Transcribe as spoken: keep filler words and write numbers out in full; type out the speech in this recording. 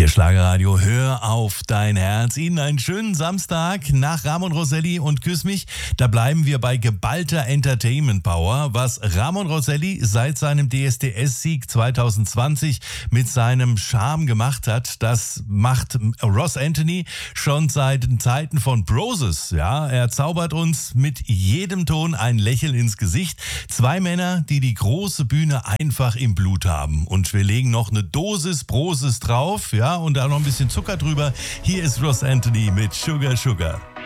Hier Schlagerradio, hör auf dein Herz. Ihnen einen schönen Samstag nach Ramon Rosselli und Küss mich. Da bleiben wir bei geballter Entertainment Power. Was Ramon Rosselli seit seinem D S D S-Sieg zwanzig zwanzig mit seinem Charme gemacht hat, das macht Ross Anthony schon seit den Zeiten von Broses. Ja, er zaubert uns mit jedem Ton ein Lächeln ins Gesicht. Zwei Männer, die die große Bühne einfach im Blut haben. Und wir legen noch eine Dosis Broses drauf, ja, und da noch ein bisschen Zucker drüber. Hier ist Ross Anthony mit Sugar Sugar.